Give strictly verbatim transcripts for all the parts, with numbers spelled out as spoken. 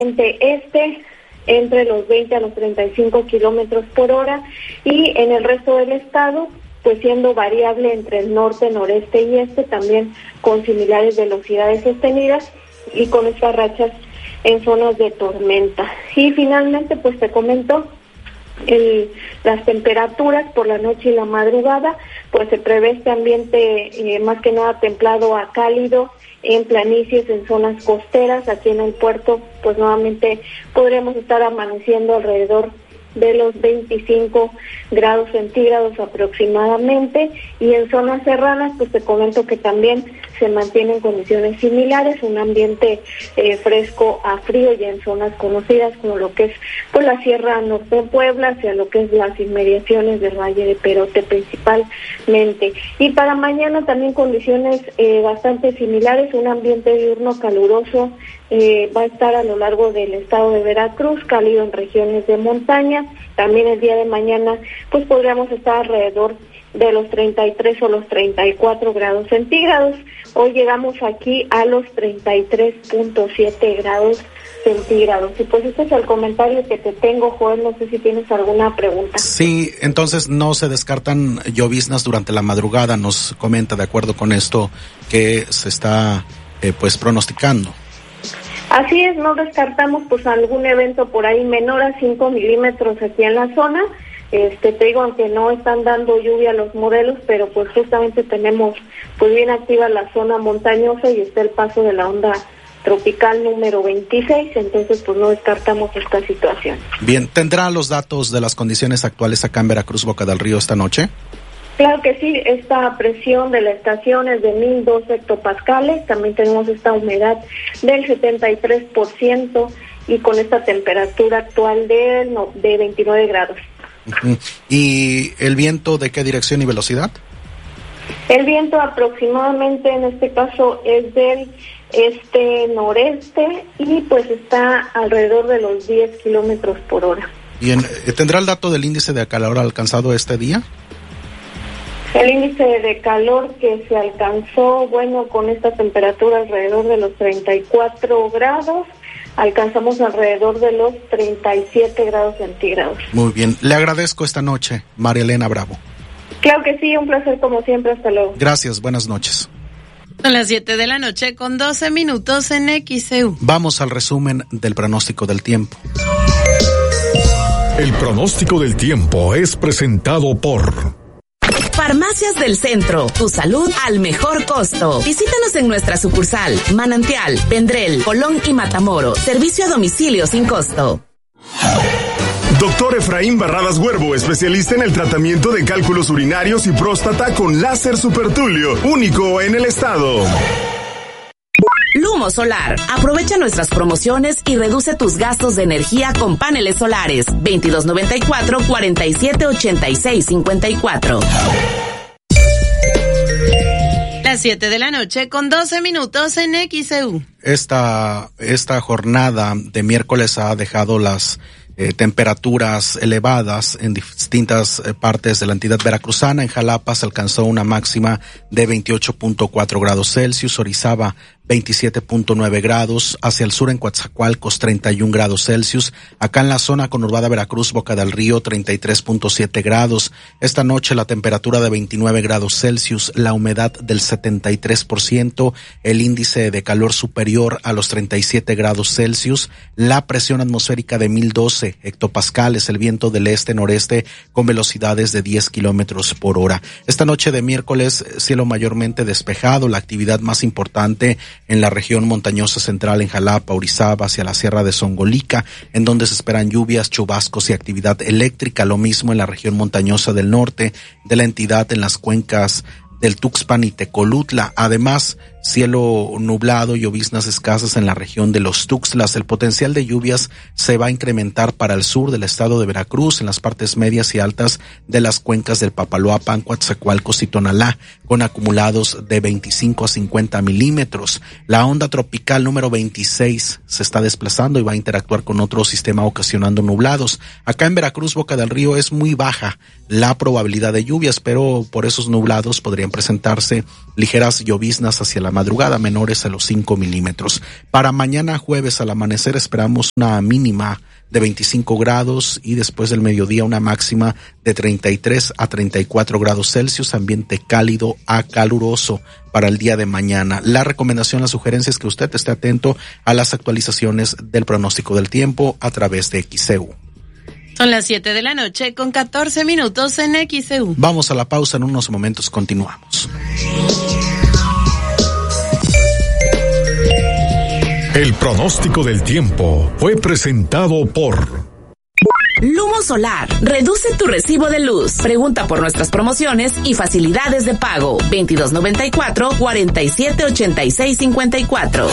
este entre los veinte a los treinta y cinco kilómetros por hora, y en el resto del estado pues siendo variable entre el norte, noreste y este, también con similares velocidades sostenidas y con estas rachas en zonas de tormenta. Y finalmente pues te comento el, las temperaturas por la noche y la madrugada, pues se prevé este ambiente eh, más que nada templado a cálido en planicies, en zonas costeras. Aquí en el puerto pues nuevamente podremos estar amaneciendo alrededor de los veinticinco grados centígrados aproximadamente, y en zonas serranas pues te comento que también se mantienen condiciones similares, un ambiente eh, fresco a frío ya en zonas conocidas como lo que es pues la Sierra Norte de Puebla, hacia lo que es las inmediaciones del Valle de Perote principalmente. Y para mañana también condiciones eh, bastante similares, un ambiente diurno caluroso eh, va a estar a lo largo del estado de Veracruz, cálido en regiones de montaña. También el día de mañana pues podríamos estar alrededor de los treinta y tres o los treinta y cuatro grados centígrados. Hoy llegamos aquí a los treinta y tres punto siete grados centígrados. Y pues este es el comentario que te tengo, Joel, no sé si tienes alguna pregunta. Sí, entonces no se descartan lloviznas durante la madrugada, nos comenta, de acuerdo con esto que se está eh, pues pronosticando. Así es, no descartamos pues algún evento por ahí menor a cinco milímetros aquí en la zona. Este, te digo, aunque no están dando lluvia a los modelos, pero pues justamente tenemos pues bien activa la zona montañosa y está el paso de la onda tropical número veintiséis, entonces pues no descartamos esta situación. Bien, ¿tendrá los datos de las condiciones actuales acá en Veracruz, Boca del Río, esta noche? Claro que sí, esta presión de la estación es de mil dos hectopascales, también tenemos esta humedad del setenta y tres por ciento y con esta temperatura actual de, no, de veintinueve grados. Uh-huh. ¿Y el viento de qué dirección y velocidad? El viento aproximadamente en este caso es del este noreste y pues está alrededor de los diez kilómetros por hora. Bien, ¿tendrá el dato del índice de calor alcanzado este día? El índice de calor que se alcanzó, bueno, con esta temperatura alrededor de los treinta y cuatro grados, alcanzamos alrededor de los treinta y siete grados centígrados. Muy bien, le agradezco esta noche, María Elena Bravo. Claro que sí, un placer como siempre, hasta luego. Gracias, buenas noches. Son las siete de la noche con doce minutos en X E U. Vamos al resumen del pronóstico del tiempo. El pronóstico del tiempo es presentado por Farmacias del Centro, tu salud al mejor costo. Visítanos en nuestra sucursal, Manantial, Vendrell, Colón y Matamoros. Servicio a domicilio sin costo. Doctor Efraín Barradas Huervo, especialista en el tratamiento de cálculos urinarios y próstata con láser supertulio, único en el estado. Lumo Solar. Aprovecha nuestras promociones y reduce tus gastos de energía con paneles solares. veintidós noventa y cuatro, cuarenta y siete, ochenta y seis, cincuenta y cuatro. Las siete de la noche con doce minutos en X E U. Esta, esta jornada de miércoles ha dejado las Eh, temperaturas elevadas en distintas eh, partes de la entidad veracruzana. En Jalapa se alcanzó una máxima de veintiocho punto cuatro grados Celsius, Orizaba veintisiete punto nueve grados, hacia el sur en Coatzacoalcos treinta y un grados Celsius, acá en la zona conurbada Veracruz, Boca del Río treinta y tres punto siete grados. Esta noche la temperatura de veintinueve grados Celsius, la humedad del setenta y tres por ciento, el índice de calor superior a los treinta y siete grados Celsius, la presión atmosférica de mil doce hectopascales, el viento del este-noreste con velocidades de diez kilómetros por hora. Esta noche de miércoles, cielo mayormente despejado, la actividad más importante en la región montañosa central en Jalapa, Orizaba, hacia la Sierra de Songolica, en donde se esperan lluvias, chubascos y actividad eléctrica, lo mismo en la región montañosa del norte de la entidad, en las cuencas del Tuxpan y Tecolutla. Además, cielo nublado, lloviznas escasas en la región de los Tuxtlas. El potencial de lluvias se va a incrementar para el sur del estado de Veracruz, en las partes medias y altas de las cuencas del Papaloapan, Coatzacoalcos y Tonalá, con acumulados de veinticinco a cincuenta milímetros. La onda tropical número veintiséis se está desplazando y va a interactuar con otro sistema ocasionando nublados. Acá en Veracruz, Boca del Río, es muy baja la probabilidad de lluvias, pero por esos nublados podrían presentarse ligeras lloviznas hacia la madrugada, menores a los cinco milímetros. Para mañana jueves al amanecer esperamos una mínima de veinticinco grados y después del mediodía una máxima de treinta y tres a treinta y cuatro grados Celsius, ambiente cálido a caluroso para el día de mañana. La recomendación, la sugerencia es que usted esté atento a las actualizaciones del pronóstico del tiempo a través de X C U. Son las siete de la noche con catorce minutos en X C U. Vamos a la pausa, en unos momentos continuamos. El pronóstico del tiempo fue presentado por Lumos Solar. Reduce tu recibo de luz. Pregunta por nuestras promociones y facilidades de pago. veintidós noventa y cuatro, cuarenta y siete ochenta y seis cincuenta y cuatro.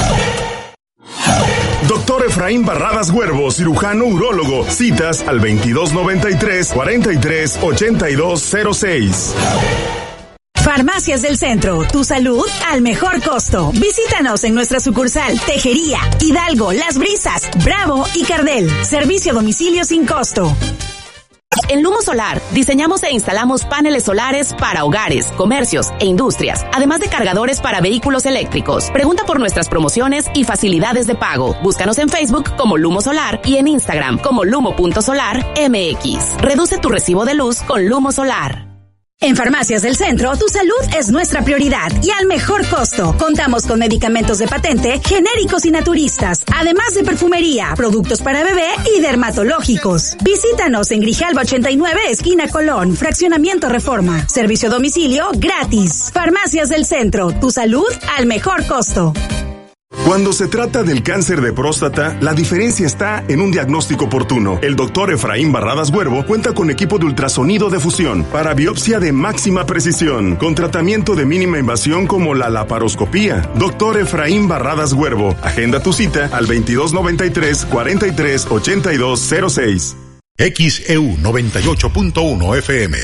Doctor Efraín Barradas Huervo, cirujano urólogo. Citas al veintidós noventa y tres, cuarenta y tres ochenta y dos cero seis. Farmacias del Centro, tu salud al mejor costo. Visítanos en nuestra sucursal Tejería, Hidalgo, Las Brisas, Bravo y Cardel. Servicio a domicilio sin costo. En Lumos Solar, diseñamos e instalamos paneles solares para hogares, comercios e industrias, además de cargadores para vehículos eléctricos. Pregunta por nuestras promociones y facilidades de pago. Búscanos en Facebook como Lumo Solar y en Instagram como lumo punto solar M X. Reduce tu recibo de luz con Lumo Solar. En Farmacias del Centro, tu salud es nuestra prioridad y al mejor costo. Contamos con medicamentos de patente, genéricos y naturistas, además de perfumería, productos para bebé y dermatológicos. Visítanos en Grijalba ochenta y nueve, esquina Colón, Fraccionamiento Reforma. Servicio a domicilio gratis. Farmacias del Centro, tu salud al mejor costo. Cuando se trata del cáncer de próstata, la diferencia está en un diagnóstico oportuno. El doctor Efraín Barradas Huervo cuenta con equipo de ultrasonido de fusión para biopsia de máxima precisión, con tratamiento de mínima invasión como la laparoscopía. Doctor Efraín Barradas Huervo, agenda tu cita al veintidós noventa y tres, cuarenta y tres ochenta y dos cero seis. X E U noventa y ocho punto uno F M.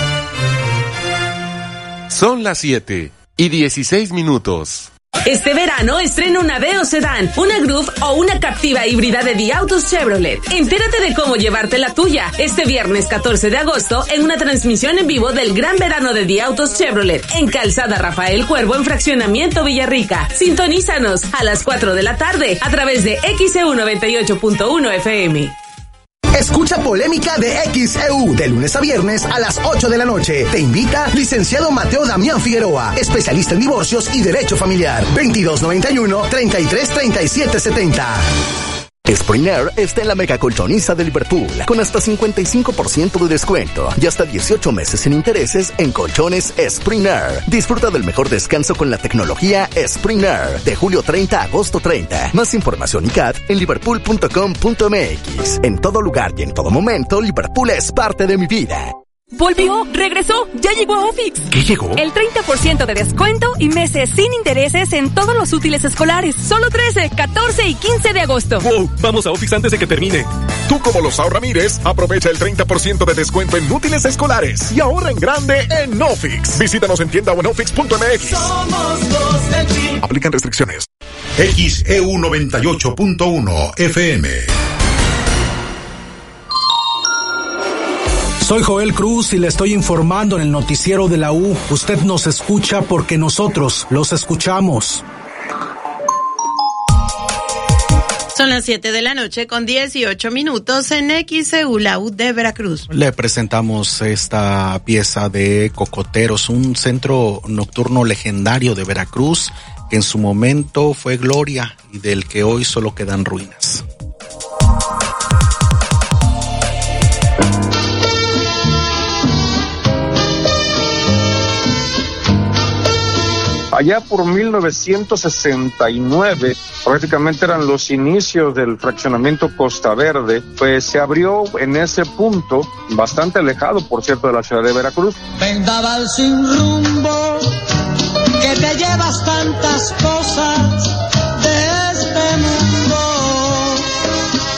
Son las siete y dieciséis minutos. Este verano estrena una Aveo Sedán, una Groove o una Captiva híbrida de Diautos Chevrolet. Entérate de cómo llevarte la tuya este viernes catorce de agosto en una transmisión en vivo del Gran Verano de Diautos Chevrolet en Calzada Rafael Cuervo en Fraccionamiento Villarrica. Sintonízanos a las cuatro de la tarde a través de X E U noventa y ocho punto uno F M. Escucha Polémica de X E U de lunes a viernes a las ocho de la noche. Te invita licenciado Mateo Damián Figueroa, especialista en divorcios y derecho familiar. veintidós noventa y uno, treinta y tres treinta y siete setenta. Spring Air está en la mega colchoniza de Liverpool, con hasta cincuenta y cinco por ciento de descuento y hasta dieciocho meses sin intereses en colchones Spring Air. Disfruta del mejor descanso con la tecnología Spring Air, de julio treinta a agosto treinta. Más información y C A D en liverpool punto com punto m x. En todo lugar y en todo momento, Liverpool es parte de mi vida. Volvió, regresó, ya llegó a Ofix. ¿Qué llegó? El treinta por ciento de descuento y meses sin intereses en todos los útiles escolares. Solo trece, catorce y quince de agosto. Wow, vamos a Ofix antes de que termine. Tú, como los Ramírez, aprovecha el treinta por ciento de descuento en útiles escolares y ahorra en grande en Ofix. Visítanos en tienda o en ofix punto m x. Somos los del team. Aplican restricciones. X E U noventa y ocho punto uno F M. Soy Joel Cruz y le estoy informando en el noticiero de la U. Usted nos escucha porque nosotros los escuchamos. Son las siete de la noche con dieciocho minutos en X E U, la U de Veracruz. Le presentamos esta pieza de Cocoteros, un centro nocturno legendario de Veracruz que en su momento fue gloria y del que hoy solo quedan ruinas. Allá por mil novecientos sesenta y nueve, prácticamente eran los inicios del fraccionamiento Costa Verde, pues se abrió en ese punto, bastante alejado, por cierto, de la ciudad de Veracruz. Vendaval sin rumbo, que te llevas tantas cosas de este mundo.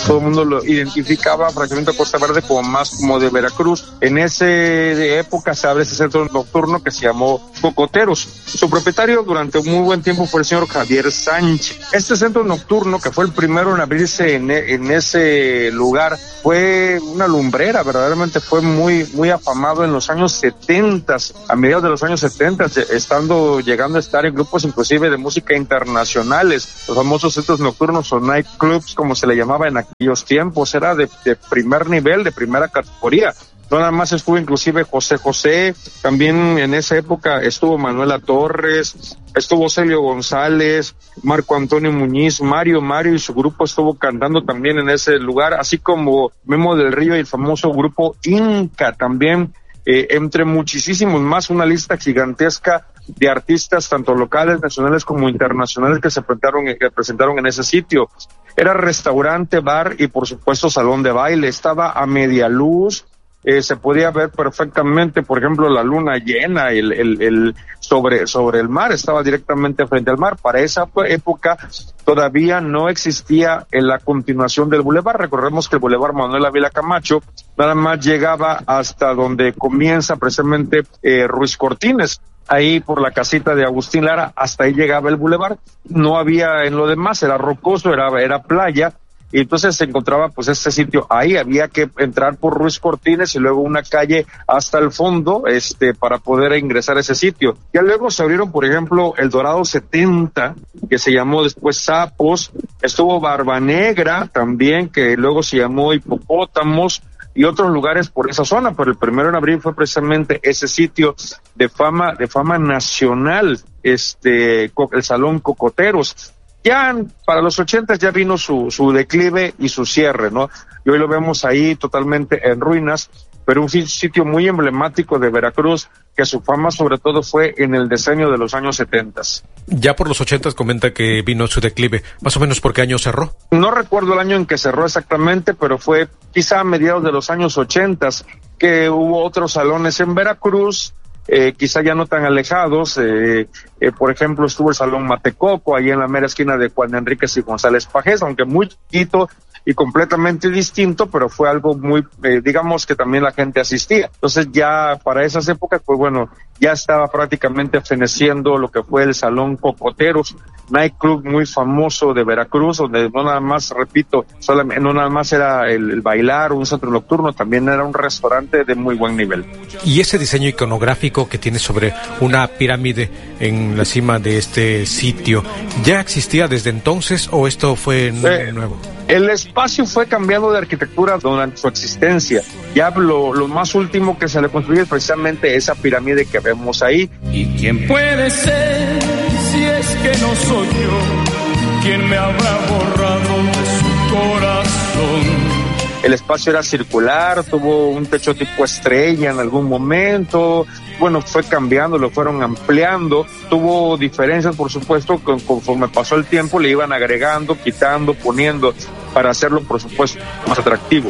todo el mundo lo identificaba Fraccionamiento Costa Verde como más como de Veracruz. En esa época se abre ese centro nocturno que se llamó Cocoteros. Su propietario durante muy buen tiempo fue el señor Javier Sánchez. Este centro nocturno, que fue el primero en abrirse en, en ese lugar, fue una lumbrera, verdaderamente fue muy, muy afamado en los años setenta, a mediados de los años setenta, estando, llegando a estar en grupos inclusive de música internacionales, los famosos centros nocturnos o night clubs, como se le llamaba en aquellos tiempos, era de, de primer nivel, de primera categoría. No nada más estuvo inclusive José José, también en esa época estuvo Manuela Torres, estuvo Celio González, Marco Antonio Muñiz, Mario Mario y su grupo estuvo cantando también en ese lugar, así como Memo del Río y el famoso grupo Inca también, eh, entre muchísimos más, una lista gigantesca de artistas tanto locales, nacionales como internacionales que se presentaron, que presentaron en ese sitio. Era restaurante, bar y por supuesto salón de baile, estaba a media luz. Eh, se podía ver perfectamente, por ejemplo, la luna llena, el, el, el sobre, sobre el mar, estaba directamente frente al mar. Para esa época todavía no existía en la continuación del bulevar. Recordemos que el bulevar Manuel Ávila Camacho nada más llegaba hasta donde comienza precisamente eh, Ruiz Cortines. Ahí por la casita de Agustín Lara, hasta ahí llegaba el bulevar. No había en lo demás, era rocoso, era, era playa. Y entonces se encontraba pues este sitio, ahí había que entrar por Ruiz Cortines y luego una calle hasta el fondo, este, para poder ingresar a ese sitio. Ya luego se abrieron, por ejemplo, el Dorado setenta, que se llamó después Sapos, estuvo Barba Negra también, que luego se llamó Hipopótamos, y otros lugares por esa zona, pero el primero en abrir fue precisamente ese sitio de fama, de fama nacional, este, el Salón Cocoteros. Ya para los ochentas ya vino su, su declive y su cierre, ¿no? Y hoy lo vemos ahí totalmente en ruinas, pero un sitio muy emblemático de Veracruz, que su fama sobre todo fue en el decenio de los años setentas. Ya por los ochentas comenta que vino su declive, más o menos ¿por qué año cerró? No recuerdo el año en que cerró exactamente, pero fue quizá a mediados de los años ochentas, que hubo otros salones en Veracruz, Eh, quizá ya no tan alejados, eh, eh, por ejemplo estuvo el Salón Matecoco, ahí en la mera esquina de Juan Enríquez y González Pajés, aunque muy chiquito y completamente distinto, pero fue algo muy, eh, digamos que también la gente asistía. Entonces ya para esas épocas, pues bueno, ya estaba prácticamente feneciendo lo que fue el Salón Cocoteros, nightclub muy famoso de Veracruz, donde no nada más, repito, solamente, no nada más era el, el bailar o un centro nocturno, también era un restaurante de muy buen nivel. Y ese diseño iconográfico que tiene sobre una pirámide en la cima de este sitio, ¿ya existía desde entonces o esto fue eh, nuevo? El espacio fue cambiando de arquitectura durante su existencia. Ya lo, lo más último que se le construyó es precisamente esa pirámide que vemos ahí. ¿Y quién puede ser si es que no soy yo? ¿Quién me habrá borrado de su corazón? El espacio era circular, tuvo un techo tipo estrella en algún momento, bueno, fue cambiando, lo fueron ampliando, tuvo diferencias, por supuesto, con, conforme pasó el tiempo le iban agregando, quitando, poniendo, para hacerlo, por supuesto, más atractivo.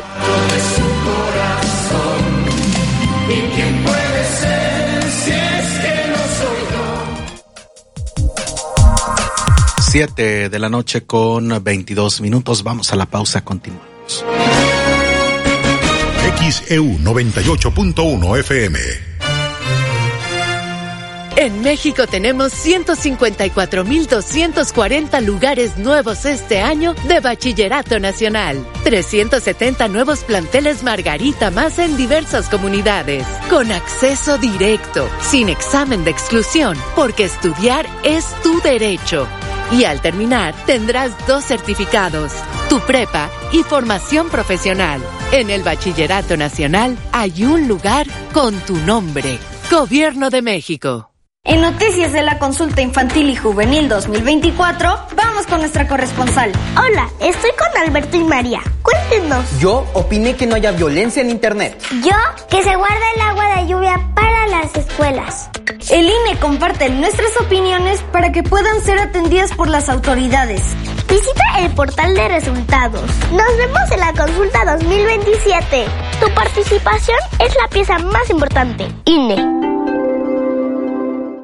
¿Y quién puede ser si es que no soy yo? Siete de la noche con veintidós minutos, vamos a la pausa, continuamos. X E U noventa y ocho punto uno F M. En México tenemos ciento cincuenta y cuatro mil doscientos cuarenta lugares nuevos este año de Bachillerato Nacional. trescientos setenta nuevos planteles Margarita más en diversas comunidades. Con acceso directo, sin examen de exclusión, porque estudiar es tu derecho. Y al terminar, tendrás dos certificados, tu prepa y formación profesional. En el Bachillerato Nacional hay un lugar con tu nombre. Gobierno de México. En Noticias de la Consulta Infantil y Juvenil dos mil veinticuatro, vamos con nuestra corresponsal. Hola, estoy con Alberto y María. Cuéntenos. Yo opiné que no haya violencia en Internet. Yo, que se guarda el agua de lluvia para las escuelas. El I N E comparte nuestras opiniones para que puedan ser atendidas por las autoridades. Visita el portal de resultados. Nos vemos en la Consulta dos mil veintisiete. Tu participación es la pieza más importante. I N E.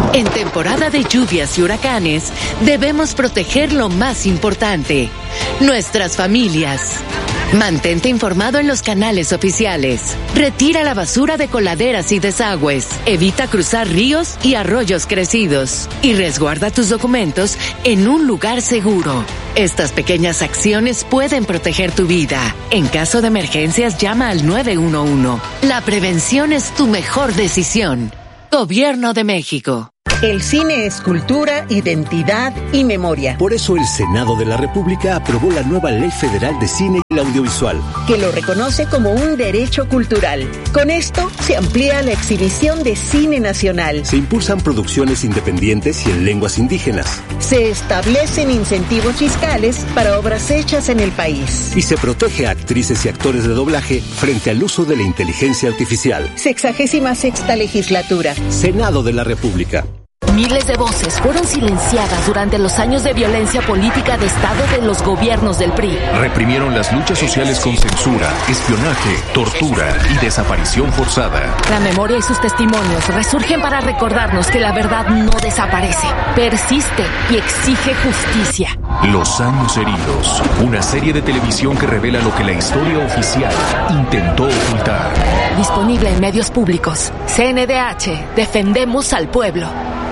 En temporada de lluvias y huracanes, debemos proteger lo más importante, nuestras familias. Mantente informado en los canales oficiales. Retira la basura de coladeras y desagües. Evita cruzar ríos y arroyos crecidos. Y resguarda tus documentos en un lugar seguro. Estas pequeñas acciones pueden proteger tu vida. En caso de emergencias, llama al nueve uno uno. La prevención es tu mejor decisión. Gobierno de México. El cine es cultura, identidad y memoria. Por eso el Senado de la República aprobó la nueva Ley Federal de Cine y Audiovisual, que lo reconoce como un derecho cultural. Con esto se amplía la exhibición de cine nacional. Se impulsan producciones independientes y en lenguas indígenas. Se establecen incentivos fiscales para obras hechas en el país. Y se protege a actrices y actores de doblaje frente al uso de la inteligencia artificial. Sexagésima sexta legislatura. Senado de la República. Miles de voces fueron silenciadas durante los años de violencia política de Estado de los gobiernos del P R I. Reprimieron las luchas sociales con censura, espionaje, tortura y desaparición forzada. La memoria y sus testimonios resurgen para recordarnos que la verdad no desaparece, persiste y exige justicia. Los años heridos, una serie de televisión que revela lo que la historia oficial intentó ocultar. Disponible en medios públicos. C N D H, defendemos al pueblo.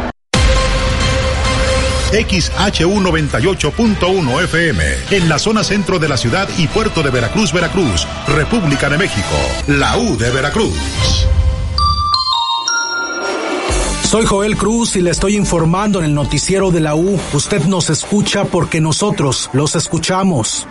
X H U noventa y ocho punto uno F M, en la zona centro de la ciudad y puerto de Veracruz, Veracruz, República de México, la U de Veracruz. Soy Joel Cruz y le estoy informando en el noticiero de la U. Usted nos escucha porque nosotros los escuchamos.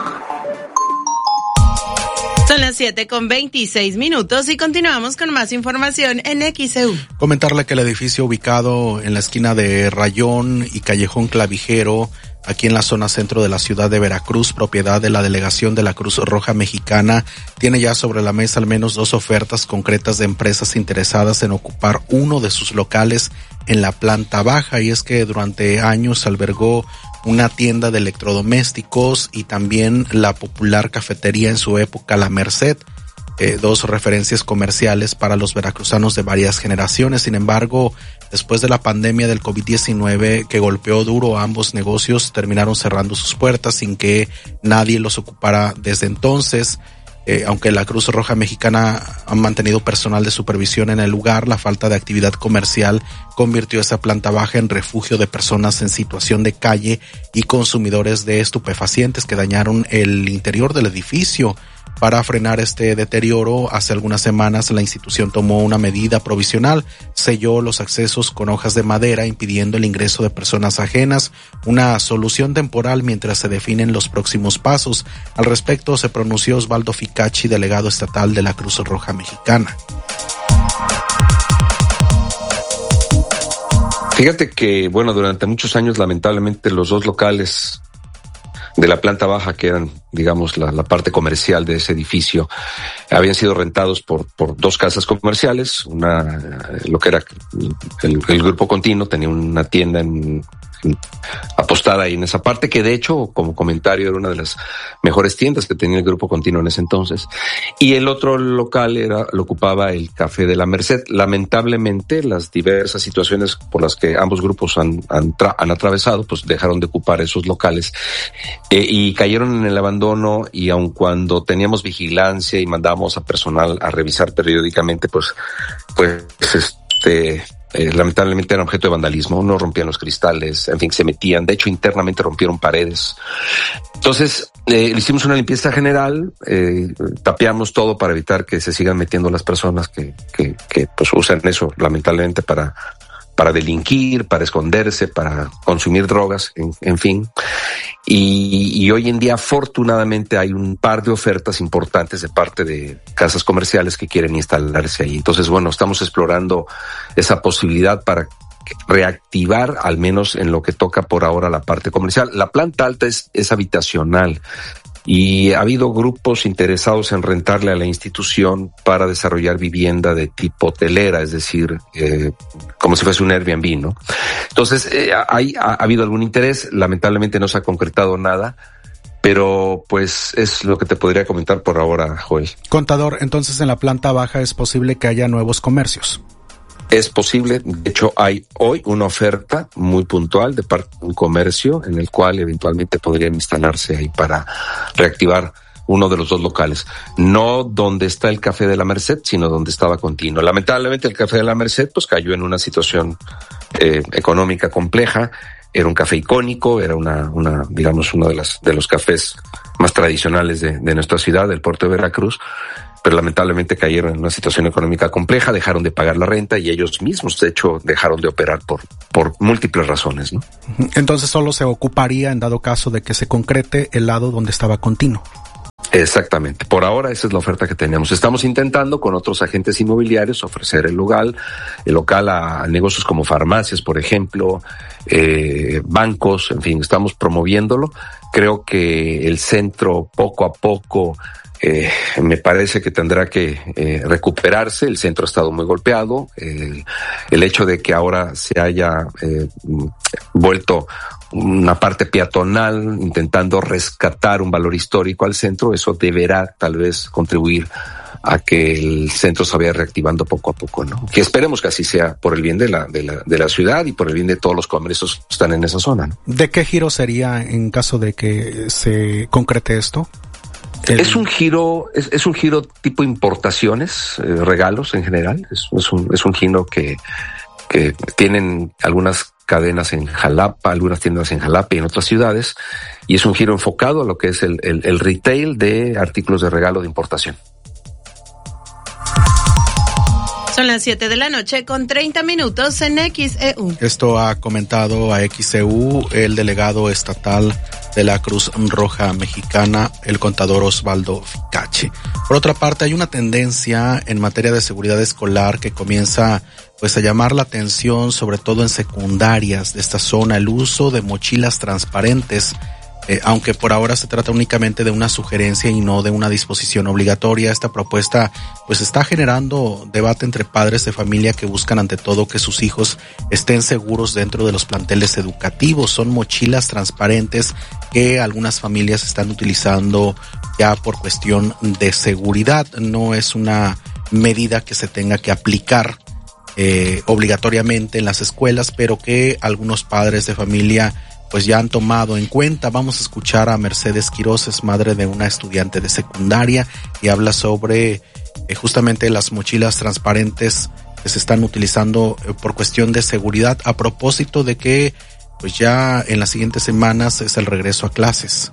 Son las siete con veintiséis minutos y continuamos con más información en X E U. Comentarle que el edificio ubicado en la esquina de Rayón y Callejón Clavijero, aquí en la zona centro de la ciudad de Veracruz, propiedad de la delegación de la Cruz Roja Mexicana, tiene ya sobre la mesa al menos dos ofertas concretas de empresas interesadas en ocupar uno de sus locales en la planta baja, y es que durante años albergó una tienda de electrodomésticos y también la popular cafetería en su época La Merced, eh, dos referencias comerciales para los veracruzanos de varias generaciones. Sin embargo, después de la pandemia del COVID diecinueve que golpeó duro a ambos negocios, terminaron cerrando sus puertas sin que nadie los ocupara desde entonces. Eh, aunque la Cruz Roja Mexicana ha mantenido personal de supervisión en el lugar, la falta de actividad comercial convirtió esa planta baja en refugio de personas en situación de calle y consumidores de estupefacientes que dañaron el interior del edificio. Para frenar este deterioro, hace algunas semanas la institución tomó una medida provisional, selló los accesos con hojas de madera impidiendo el ingreso de personas ajenas, una solución temporal mientras se definen los próximos pasos. Al respecto se pronunció Osvaldo Ficacci, delegado estatal de la Cruz Roja Mexicana. Fíjate que, bueno, durante muchos años lamentablemente los dos locales de la planta baja, que eran, digamos, la, la parte comercial de ese edificio, habían sido rentados por, por dos casas comerciales, una, lo que era el, el Grupo Continuo, tenía una tienda en, en, apostada ahí en esa parte, que de hecho, como comentario, era una de las mejores tiendas que tenía el Grupo Continuo en ese entonces, y el otro local era, lo ocupaba el Café de la Merced. Lamentablemente, las diversas situaciones por las que ambos grupos han, han, tra- han atravesado, pues dejaron de ocupar esos locales, Eh, y cayeron en el abandono, y aun cuando teníamos vigilancia y mandábamos a personal a revisar periódicamente, pues, pues, este, eh, lamentablemente eran objeto de vandalismo, no rompían los cristales, en fin, se metían, de hecho internamente rompieron paredes. Entonces, eh, hicimos una limpieza general, eh, tapiamos todo para evitar que se sigan metiendo las personas que, que, que pues usan eso lamentablemente para para delinquir, para esconderse, para consumir drogas, en, en fin. Y, y hoy en día, afortunadamente, hay un par de ofertas importantes de parte de casas comerciales que quieren instalarse ahí. Entonces, bueno, estamos explorando esa posibilidad para reactivar, al menos en lo que toca por ahora, la parte comercial. La planta alta es, es habitacional, y ha habido grupos interesados en rentarle a la institución para desarrollar vivienda de tipo hotelera, es decir, eh, como si fuese un Airbnb, ¿no? Entonces, eh, hay, ha, ha habido algún interés, lamentablemente no se ha concretado nada, pero pues es lo que te podría comentar por ahora, Joel. Contador, entonces en la planta baja es posible que haya nuevos comercios. Es posible, de hecho hay hoy una oferta muy puntual de parte de un comercio en el cual eventualmente podrían instalarse ahí para reactivar uno de los dos locales. No donde está el Café de la Merced, sino donde estaba Continuo. Lamentablemente el Café de la Merced pues cayó en una situación eh, económica compleja. Era un café icónico, era una, una, digamos, uno de las, de los cafés más tradicionales de, de nuestra ciudad, del puerto de Veracruz, pero lamentablemente cayeron en una situación económica compleja, dejaron de pagar la renta y ellos mismos, de hecho, dejaron de operar por, por múltiples razones, ¿no? Entonces solo se ocuparía, en dado caso de que se concrete, el lado donde estaba Continuo. Exactamente. Por ahora esa es la oferta que tenemos. Estamos intentando con otros agentes inmobiliarios ofrecer el local, el local a negocios como farmacias, por ejemplo, eh, bancos, en fin, estamos promoviéndolo. Creo que el centro poco a poco eh, me parece que tendrá que eh, recuperarse. El centro ha estado muy golpeado. Eh, el hecho de que ahora se haya eh, vuelto una parte peatonal, intentando rescatar un valor histórico al centro, eso deberá tal vez contribuir a que el centro se vaya reactivando poco a poco, ¿no? Que esperemos que así sea por el bien de la, de la, de la ciudad y por el bien de todos los comercios que están en esa zona, ¿no? ¿De qué giro sería en caso de que se concrete esto? El... Es un giro, es, es un giro tipo importaciones, eh, regalos en general. Es, es un, es un giro que, que tienen algunas cadenas en Jalapa, algunas tiendas en Jalapa y en otras ciudades, y es un giro enfocado a lo que es el, el, el retail de artículos de regalo de importación. Son las siete de la noche con treinta minutos en X E U. Esto ha comentado a X E U el delegado estatal de la Cruz Roja Mexicana, el contador Osvaldo Ficachi. Por otra parte, hay una tendencia en materia de seguridad escolar que comienza pues a llamar la atención, sobre todo en secundarias de esta zona, el uso de mochilas transparentes, eh, aunque por ahora se trata únicamente de una sugerencia y no de una disposición obligatoria. Esta propuesta pues está generando debate entre padres de familia que buscan ante todo que sus hijos estén seguros dentro de los planteles educativos. Son mochilas transparentes que algunas familias están utilizando ya por cuestión de seguridad. No es una medida que se tenga que aplicar Eh, obligatoriamente en las escuelas, pero que algunos padres de familia pues ya han tomado en cuenta. Vamos a escuchar a Mercedes Quiroz, es madre de una estudiante de secundaria y habla sobre eh, justamente las mochilas transparentes que se están utilizando eh, por cuestión de seguridad, a propósito de que pues ya en las siguientes semanas es el regreso a clases.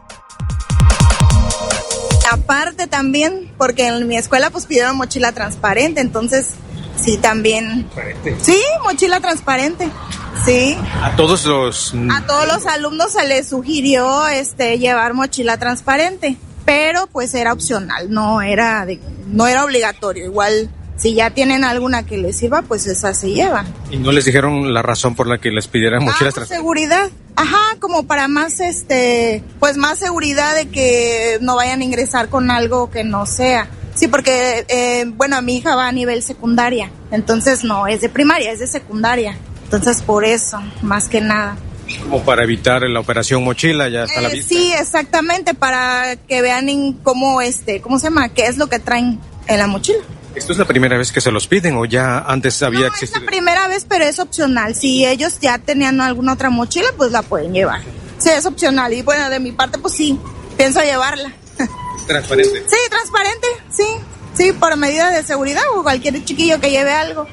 Aparte también, porque en mi escuela pues pidieron mochila transparente, entonces sí, también. ¿Transparente? Sí, mochila transparente. Sí. A todos los a todos los alumnos se les sugirió este llevar mochila transparente, pero pues era opcional, no era de, no era obligatorio. Igual si ya tienen alguna que les sirva, pues esa se llevan. ¿Y no les dijeron la razón por la que les pidieran ah, mochilas transparentes? Seguridad. Ajá, como para más este, pues más seguridad de que no vayan a ingresar con algo que no sea. Sí, porque, eh, bueno, mi hija va a nivel secundaria, entonces no es de primaria, es de secundaria. Entonces, por eso, más que nada. Como para evitar la operación mochila, ya está eh, a la vista. Sí, exactamente, para que vean en cómo, este, ¿cómo se llama? ¿Qué es lo que traen en la mochila? ¿Esto es la primera vez que se los piden o ya antes había no, existido? Es la primera vez, pero es opcional. Si ellos ya tenían alguna otra mochila, pues la pueden llevar. Sí, es opcional. Y bueno, de mi parte, pues sí, pienso llevarla. ¿Transparente? Sí, transparente, sí. Sí, por medida de seguridad o cualquier chiquillo que lleve algo.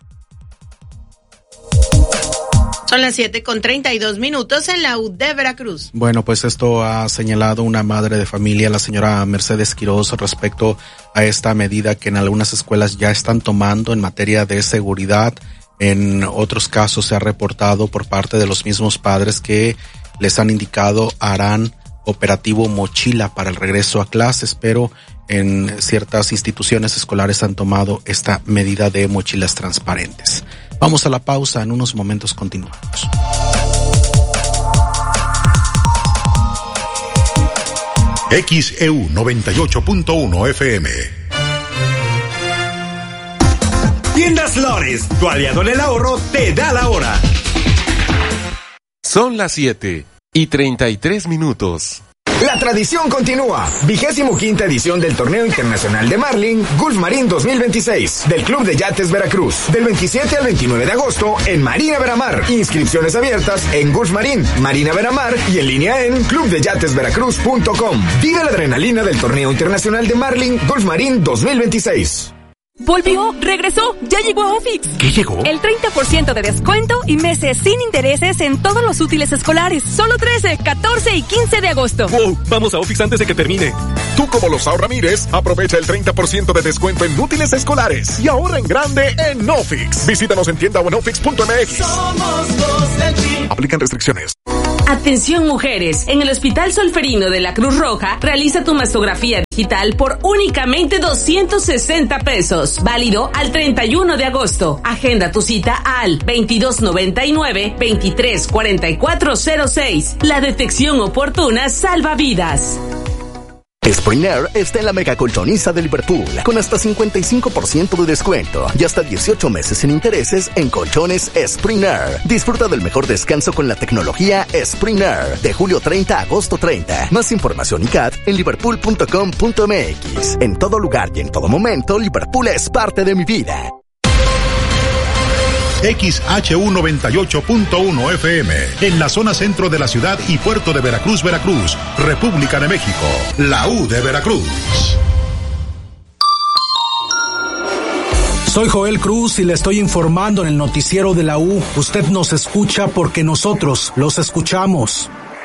Son las siete con treinta y dos minutos en la U de Veracruz. Bueno, pues esto ha señalado una madre de familia, la señora Mercedes Quiroz, respecto a esta medida que en algunas escuelas ya están tomando en materia de seguridad. En otros casos se ha reportado por parte de los mismos padres que les han indicado harán operativo mochila para el regreso a clases, pero en ciertas instituciones escolares han tomado esta medida de mochilas transparentes. Vamos a la pausa, en unos momentos continuamos. X E U noventa y ocho punto uno F M. Tiendas Flores, tu aliado en el ahorro, te da la hora. Son las siete y treinta y tres minutos. La tradición continúa. Vigésimo quinta edición del Torneo Internacional de Marlin Gulf Marín dos mil veintiséis del Club de Yates Veracruz. Del veintisiete al veintinueve de agosto en Marina Veramar. Inscripciones abiertas en Gulf Marín, Marina Veramar y en línea en club de yates veracruz punto com. Vive la adrenalina del Torneo Internacional de Marlin Gulf Marín dos mil veintiséis. Volvió, regresó, ya llegó a Ofix. ¿Qué llegó? El treinta por ciento de descuento y meses sin intereses en todos los útiles escolares. Solo trece, catorce y quince de agosto. ¡Wow! Vamos a Ofix antes de que termine. Tú, como los Ramírez, aprovecha el treinta por ciento de descuento en útiles escolares y ahorra en grande en Ofix. Visítanos en tienda o en ofix punto m x. Somos los del team. Aplican restricciones. Atención mujeres, en el Hospital Solferino de la Cruz Roja realiza tu mastografía digital por únicamente doscientos sesenta pesos, válido al treinta y uno de agosto. Agenda tu cita al veintidós noventa y nueve, veintitrés cuarenta y cuatro cero seis. La detección oportuna salva vidas. Spring Air está en la mega colchoniza de Liverpool, con hasta cincuenta y cinco por ciento de descuento y hasta dieciocho meses sin intereses en colchones Spring Air. Disfruta del mejor descanso con la tecnología Spring Air, de julio treinta a agosto treinta. Más información y C A T en liverpool punto com punto m x. En todo lugar y en todo momento, Liverpool es parte de mi vida. X H U noventa y ocho punto uno F M, en la zona centro de la ciudad y puerto de Veracruz, Veracruz, República de México, la U de Veracruz. Soy Joel Cruz y le estoy informando en el noticiero de la U. Usted nos escucha porque nosotros los escuchamos.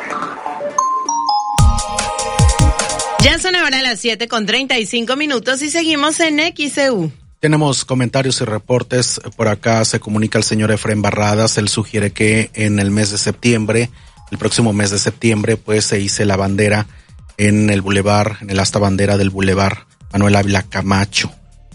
Ya son ahora las siete con treinta y cinco minutos y seguimos en X C U. Tenemos comentarios y reportes. Por acá se comunica el señor Efraín Barradas. Él sugiere que en el mes de septiembre, el próximo mes de septiembre, pues se hice la bandera en el bulevar, en el asta bandera del bulevar Manuel Ávila Camacho.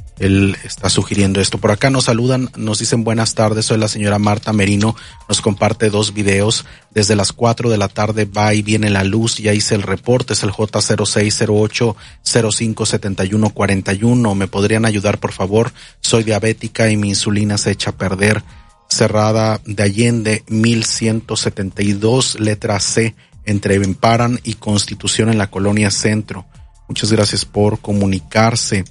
Él está sugiriendo esto. Por acá nos saludan, nos dicen buenas tardes. Soy la señora Marta Merino. Nos comparte dos videos. Desde las cuatro de la tarde va y viene la luz. Ya hice el reporte. Es el J cero seis cero ocho cero cinco siete uno cuatro uno. ¿Me podrían ayudar, por favor? Soy diabética y mi insulina se echa a perder. Cerrada de Allende, mil ciento setenta y dos, letra C, entre Bemparan y Constitución en la Colonia Centro. Muchas gracias por comunicarse.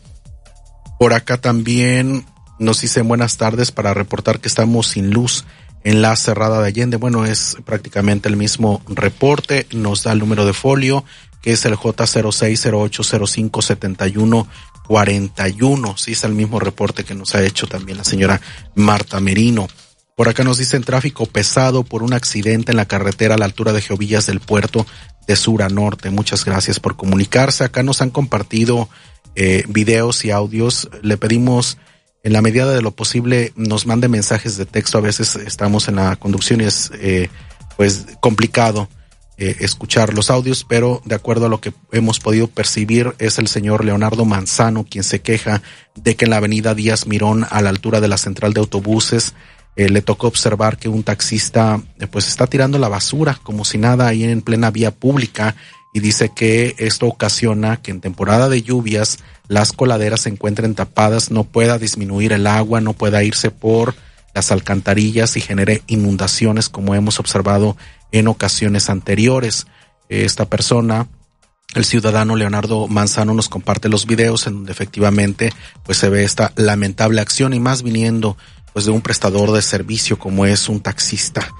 Por acá también nos dicen buenas tardes para reportar que estamos sin luz en la Cerrada de Allende. Bueno, es prácticamente el mismo reporte. Nos da el número de folio, que es el J cero seis cero ocho cero cinco siete uno cuatro uno. Sí, es el mismo reporte que nos ha hecho también la señora Marta Merino. Por acá nos dicen tráfico pesado por un accidente en la carretera a la altura de Geovillas del Puerto de sur a norte. Muchas gracias por comunicarse. Acá nos han compartido Eh, videos y audios. Le pedimos en la medida de lo posible nos mande mensajes de texto. A veces estamos en la conducción y es eh, pues complicado eh, escuchar los audios, pero de acuerdo a lo que hemos podido percibir es el señor Leonardo Manzano quien se queja de que en la avenida Díaz Mirón, a la altura de la central de autobuses, eh, le tocó observar que un taxista eh, pues está tirando la basura como si nada ahí en plena vía pública. Y dice que esto ocasiona que en temporada de lluvias las coladeras se encuentren tapadas, no pueda disminuir el agua, no pueda irse por las alcantarillas y genere inundaciones como hemos observado en ocasiones anteriores. Esta persona, el ciudadano Leonardo Manzano, nos comparte los videos en donde efectivamente pues se ve esta lamentable acción y más viniendo pues de un prestador de servicio como es un taxista,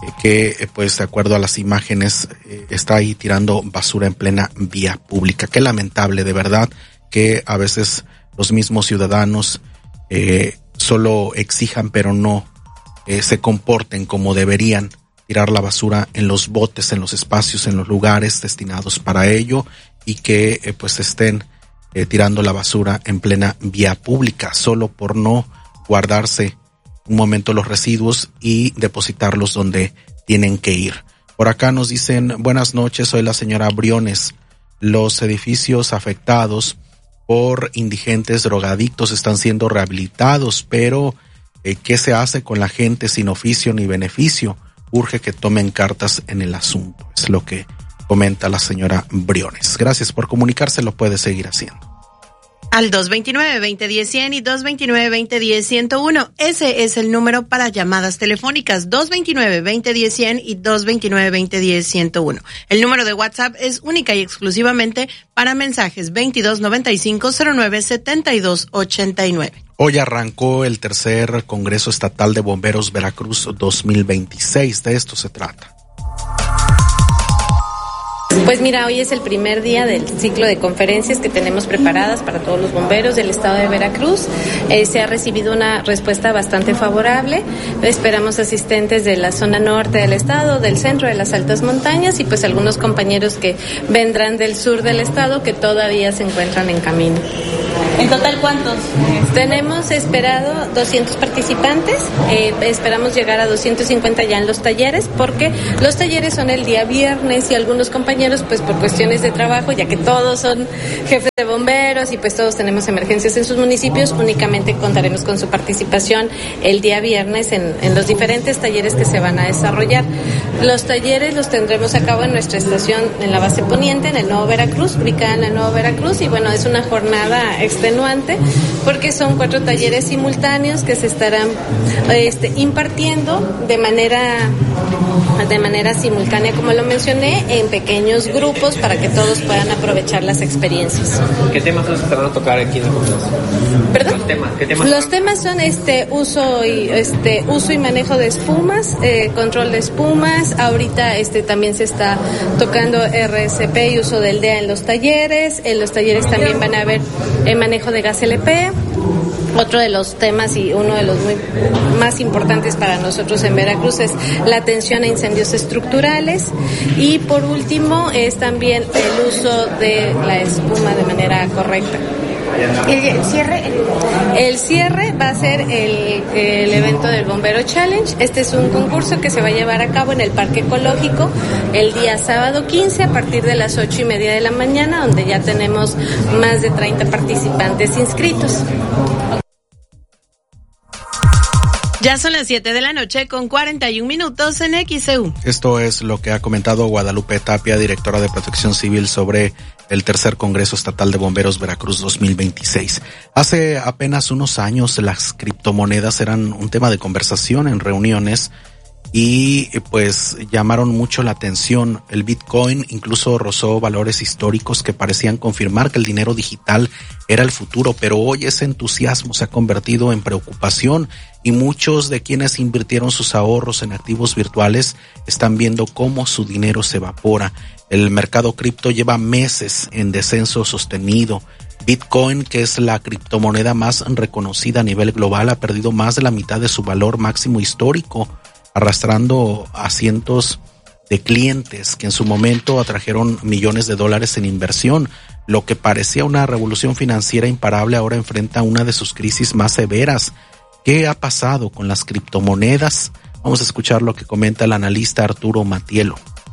que pues de acuerdo a las imágenes eh, está ahí tirando basura en plena vía pública. Qué lamentable, de verdad, que a veces los mismos ciudadanos eh, solo exijan pero no eh, se comporten como deberían, tirar la basura en los botes, en los espacios, en los lugares destinados para ello y que eh, pues estén eh, tirando la basura en plena vía pública solo por no guardarse un momento los residuos y depositarlos donde tienen que ir. Por acá nos dicen buenas noches, soy la señora Briones. Los edificios afectados por indigentes drogadictos están siendo rehabilitados, pero eh, ¿qué se hace con la gente sin oficio ni beneficio? Urge que tomen cartas en el asunto, es lo que comenta la señora Briones. Gracias por comunicarse, lo puede seguir haciendo. Al dos veintinueve, veinte diez, cien y dos veintinueve, veinte diez, ciento uno. Ese es el número para llamadas telefónicas, dos veintinueve, veinte diez, cien y dos veintinueve, veinte diez, ciento uno. El número de WhatsApp es única y exclusivamente para mensajes, veintidós noventa y cinco, cero nueve, setenta y dos ochenta y nueve. Hoy arrancó el tercer Congreso Estatal de Bomberos Veracruz dos mil veintiséis. De esto se trata. Pues mira, hoy es el primer día del ciclo de conferencias que tenemos preparadas para todos los bomberos del estado de Veracruz. Eh, se ha recibido una respuesta bastante favorable. Esperamos asistentes de la zona norte del estado, del centro, de las altas montañas y pues algunos compañeros que vendrán del sur del estado que todavía se encuentran en camino. ¿En total cuántos? Tenemos esperado doscientos participantes, eh, esperamos llegar a doscientos cincuenta ya en los talleres, porque los talleres son el día viernes y algunos compañeros pues por cuestiones de trabajo, ya que todos son jefes de bomberos y pues todos tenemos emergencias en sus municipios, únicamente contaremos con su participación el día viernes en, en los diferentes talleres que se van a desarrollar. Los talleres los tendremos a cabo en nuestra estación en la base poniente, en el Nuevo Veracruz, ubicada en el Nuevo Veracruz, y bueno, es una jornada extenuante porque son cuatro talleres simultáneos que se estarán este, impartiendo de manera de manera simultánea, como lo mencioné, en pequeños grupos para que todos puedan aprovechar las experiencias. ¿Qué temas se van a tocar aquí en el Congreso? ¿Perdón? Los temas, ¿qué temas? Los temas son este uso y este uso y manejo de espumas, eh, control de espumas. Ahorita este también se está tocando R S P y uso del D E A en los talleres. En los talleres también van a haber el manejo de gas L P. Otro de los temas y uno de los muy más importantes para nosotros en Veracruz es la atención a incendios estructurales, y por último es también el uso de la espuma de manera correcta. ¿El, el cierre? El cierre va a ser el, el evento del Bombero Challenge. Este es un concurso que se va a llevar a cabo en el Parque Ecológico el día sábado quince a partir de las ocho y media de la mañana, donde ya tenemos más de treinta participantes inscritos. Ya son las siete de la noche con cuarenta y un minutos en X C U. Esto es lo que ha comentado Guadalupe Tapia, directora de Protección Civil, sobre el tercer Congreso Estatal de Bomberos Veracruz dos mil veintiséis. Hace apenas unos años las criptomonedas eran un tema de conversación en reuniones y pues llamaron mucho la atención. El Bitcoin incluso rozó valores históricos que parecían confirmar que el dinero digital era el futuro, pero hoy ese entusiasmo se ha convertido en preocupación y muchos de quienes invirtieron sus ahorros en activos virtuales están viendo cómo su dinero se evapora. El mercado cripto lleva meses en descenso sostenido. Bitcoin, que es la criptomoneda más reconocida a nivel global, ha perdido más de la mitad de su valor máximo histórico, arrastrando a cientos de clientes que en su momento atrajeron millones de dólares en inversión. Lo que parecía una revolución financiera imparable ahora enfrenta una de sus crisis más severas. ¿Qué ha pasado con las criptomonedas? Vamos a escuchar lo que comenta el analista Arturo Matielo.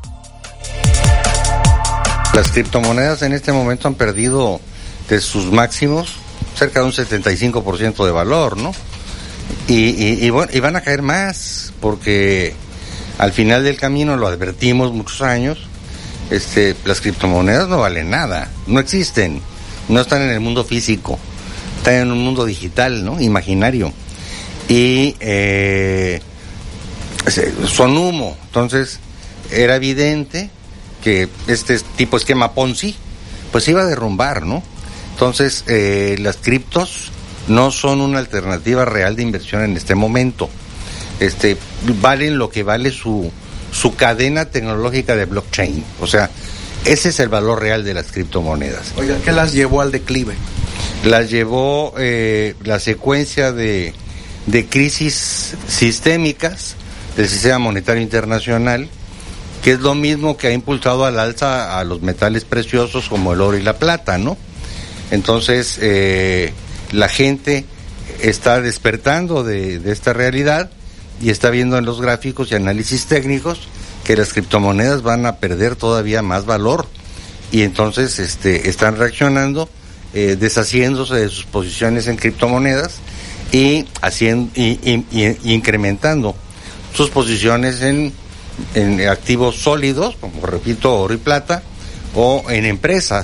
Las criptomonedas en este momento han perdido de sus máximos cerca de un setenta y cinco por ciento de valor, ¿no? Y, y, y, bueno, y van a caer más, porque al final del camino, lo advertimos muchos años, este, las criptomonedas no valen nada, no existen, no están en el mundo físico, están en un mundo digital, ¿no? Imaginario. Y eh, son humo. Entonces era evidente que este tipo de esquema Ponzi pues se iba a derrumbar, ¿no? Entonces eh, las criptos no son una alternativa real de inversión en este momento. Este valen lo que vale su su cadena tecnológica de blockchain. O sea, ese es el valor real de las criptomonedas. Oiga, ¿qué las llevó al declive? Las llevó eh, la secuencia de de crisis sistémicas del sistema monetario internacional, que es lo mismo que ha impulsado al alza a los metales preciosos como el oro y la plata, ¿no? Entonces, eh, la gente está despertando de, de esta realidad y está viendo en los gráficos y análisis técnicos que las criptomonedas van a perder todavía más valor, y entonces este, están reaccionando, eh, deshaciéndose de sus posiciones en criptomonedas y haciendo y, y, y incrementando sus posiciones en, en activos sólidos, como repito, oro y plata, o en empresas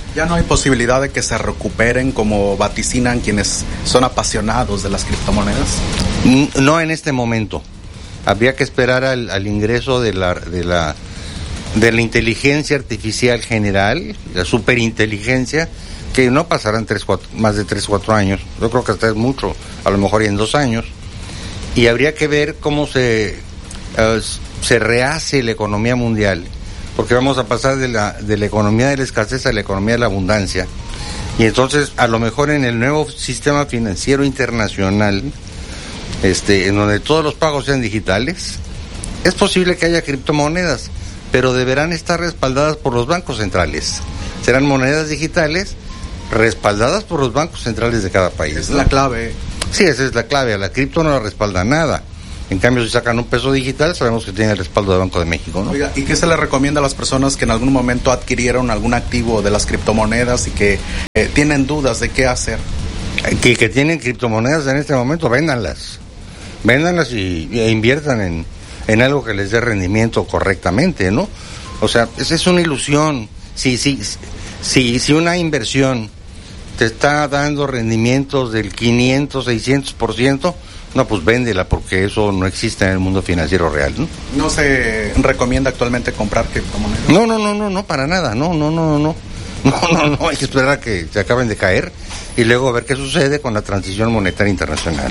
¿Ya no hay posibilidad de que se recuperen como vaticinan quienes son apasionados de las criptomonedas? No en este momento. Habría que esperar al, al ingreso de la, de la de la inteligencia artificial general, la superinteligencia, que no pasarán tres, cuatro, más de tres, cuatro años. Yo creo que hasta es mucho, a lo mejor en dos años. Y habría que ver cómo se, uh, se rehace la economía mundial, porque vamos a pasar de la, de la economía de la escasez a la economía de la abundancia. Y entonces, a lo mejor en el nuevo sistema financiero internacional, este, en donde todos los pagos sean digitales, es posible que haya criptomonedas, pero deberán estar respaldadas por los bancos centrales. Serán monedas digitales respaldadas por los bancos centrales de cada país. Esa ¿no? es la clave. Sí, esa es la clave. A la cripto no la respalda nada. En cambio, si sacan un peso digital, sabemos que tiene el respaldo del Banco de México, ¿no? Oiga, ¿y qué se le recomienda a las personas que en algún momento adquirieron algún activo de las criptomonedas y que eh, tienen dudas de qué hacer? Que, que tienen criptomonedas en este momento, véndanlas. Véndanlas y, y inviertan en, en algo que les dé rendimiento correctamente, ¿no? O sea, esa es una ilusión. Si, si, si, si una inversión te está dando rendimientos del quinientos, seiscientos por ciento, no, pues véndela, porque eso no existe en el mundo financiero real, ¿no? ¿No se recomienda actualmente comprar criptomonedas? No, no, no, no, no, para nada, no, no, no, no, no, no, no, hay que esperar a que se acaben de caer y luego ver qué sucede con la transición monetaria internacional.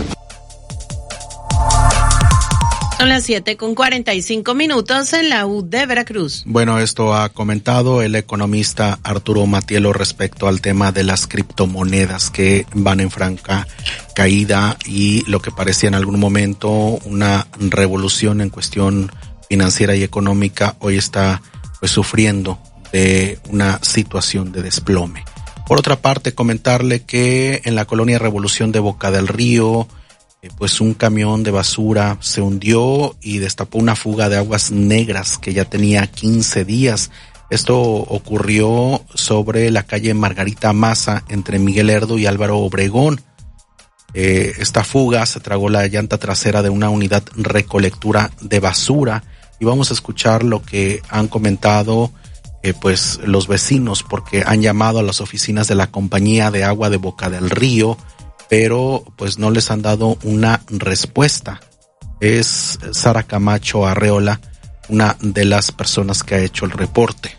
Son las siete con cuarenta y cinco minutos en la U de Veracruz. Bueno, esto ha comentado el economista Arturo Matielo respecto al tema de las criptomonedas que van en franca caída y lo que parecía en algún momento una revolución en cuestión financiera y económica hoy está pues sufriendo de una situación de desplome. Por otra parte, comentarle que en la colonia Revolución de Boca del Río, pues un camión de basura se hundió y destapó una fuga de aguas negras que ya tenía quince días. Esto ocurrió sobre la calle Margarita Maza entre Miguel Lerdo y Álvaro Obregón. Eh, esta fuga se tragó la llanta trasera de una unidad recolectura de basura y vamos a escuchar lo que han comentado eh, pues los vecinos, porque han llamado a las oficinas de la compañía de agua de Boca del Río, pero pues no les han dado una respuesta. Es Sara Camacho Arreola, una de las personas que ha hecho el reporte.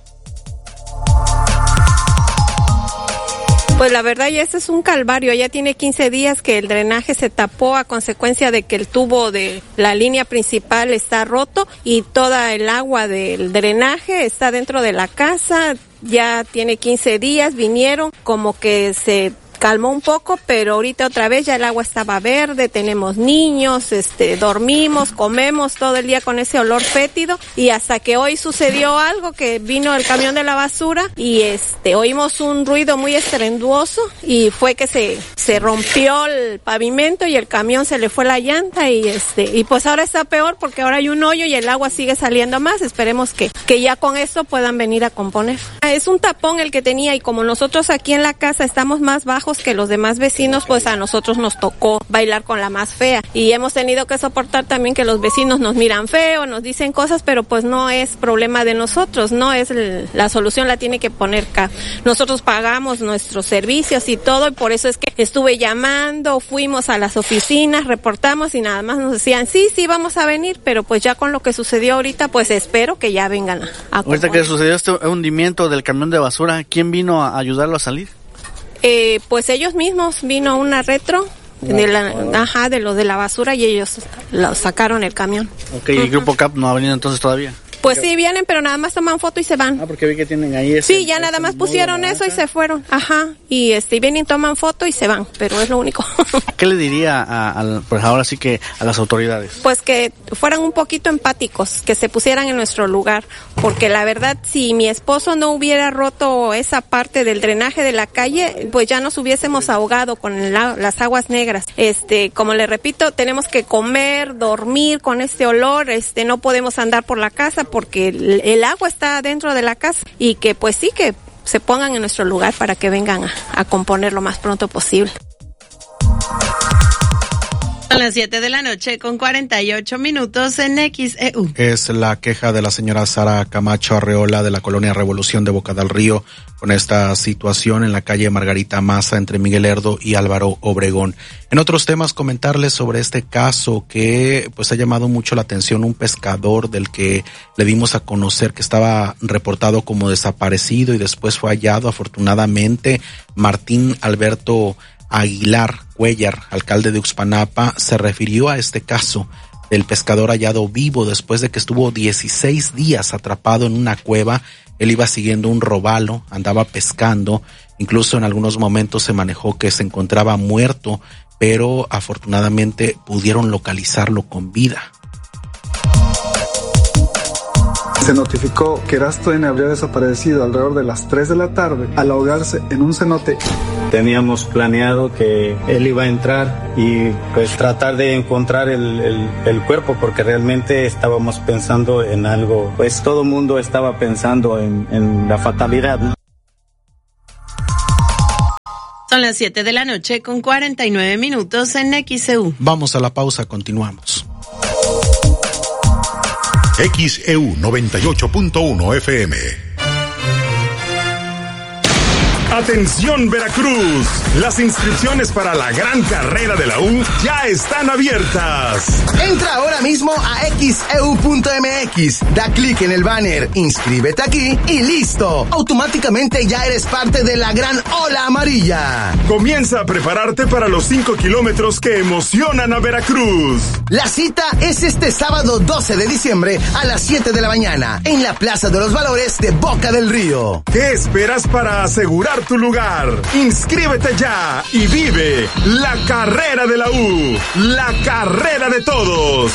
Pues la verdad ya este es un calvario, ya tiene quince días que el drenaje se tapó a consecuencia de que el tubo de la línea principal está roto y toda el agua del drenaje está dentro de la casa. Ya tiene quince días, vinieron, como que se calmó un poco, pero ahorita otra vez ya el agua estaba verde, tenemos niños, este, dormimos, comemos todo el día con ese olor fétido y hasta que hoy sucedió algo que vino el camión de la basura y este, oímos un ruido muy estruendoso y fue que se, se rompió el pavimento y el camión se le fue la llanta y este, y pues ahora está peor porque ahora hay un hoyo y el agua sigue saliendo más. Esperemos que, que ya con esto puedan venir a componer. Es un tapón el que tenía y como nosotros aquí en la casa estamos más bajos que los demás vecinos, pues a nosotros nos tocó bailar con la más fea y hemos tenido que soportar también que los vecinos nos miran feo, nos dicen cosas, pero pues no es problema de nosotros, no es el, la solución la tiene que poner acá. Nosotros pagamos nuestros servicios y todo y por eso es que estuve llamando, fuimos a las oficinas, reportamos y nada más nos decían sí, sí vamos a venir, pero pues ya con lo que sucedió ahorita, pues espero que ya vengan a, a ahorita que sucedió este hundimiento del camión de basura, ¿quién vino a ayudarlo a salir? Eh, pues ellos mismos, vino una retro de la, ajá, de lo de la basura y ellos lo sacaron el camión. Ok, ¿y el Grupo C A P no ha venido entonces todavía? Pues sí, vienen, pero nada más toman foto y se van. Ah, porque vi que tienen ahí ese... Sí, ya nada más pusieron eso y se fueron. Ajá, y este vienen, toman foto y se van, pero es lo único. ¿Qué le diría a, a, pues ahora sí que a las autoridades? Pues que fueran un poquito empáticos, que se pusieran en nuestro lugar, porque la verdad, si mi esposo no hubiera roto esa parte del drenaje de la calle, pues ya nos hubiésemos ahogado con la, las aguas negras. Este, como le repito, tenemos que comer, dormir con este olor, este, no podemos andar por la casa porque el, el agua está dentro de la casa y que pues sí que se pongan en nuestro lugar para que vengan a, a componer lo más pronto posible. Son las siete de la noche con cuarenta y ocho minutos en X E U. Es la queja de la señora Sara Camacho Arreola de la colonia Revolución de Boca del Río con esta situación en la calle Margarita Maza entre Miguel Lerdo y Álvaro Obregón. En otros temas, comentarles sobre este caso que pues ha llamado mucho la atención. Un pescador del que le dimos a conocer que estaba reportado como desaparecido y después fue hallado, afortunadamente. Martín Alberto Aguilar Cuellar, alcalde de Uxpanapa, se refirió a este caso del pescador hallado vivo después de que estuvo dieciséis días atrapado en una cueva. Él iba siguiendo un robalo, andaba pescando, incluso en algunos momentos se manejó que se encontraba muerto, pero afortunadamente pudieron localizarlo con vida. Se notificó que Erasto habría desaparecido alrededor de las tres de la tarde al ahogarse en un cenote. Teníamos planeado que él iba a entrar y pues tratar de encontrar el, el, el cuerpo, porque realmente estábamos pensando en algo, pues todo el mundo estaba pensando en, en la fatalidad. Son las siete de la noche con cuarenta y nueve minutos en X E U. Vamos a la pausa, continuamos. X E U noventa y ocho punto uno F M. Atención Veracruz, las inscripciones para la gran carrera de la U ya están abiertas. Entra ahora mismo a X E U punto M X, da clic en el banner, inscríbete aquí y listo. Automáticamente ya eres parte de la gran ola amarilla. Comienza a prepararte para los cinco kilómetros que emocionan a Veracruz. La cita es este sábado doce de diciembre a las siete de la mañana en la Plaza de los Valores de Boca del Río. ¿Qué esperas para asegurar tu lugar? Inscríbete ya y vive la carrera de la U, la carrera de todos.